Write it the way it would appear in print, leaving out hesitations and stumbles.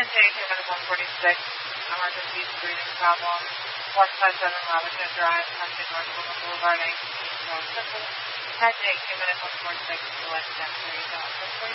minute 146, emergency breathing problem, 157 Lavender Drive, Huntington North Boulevard, 19 North Central. 10 minute 146, select 10 3.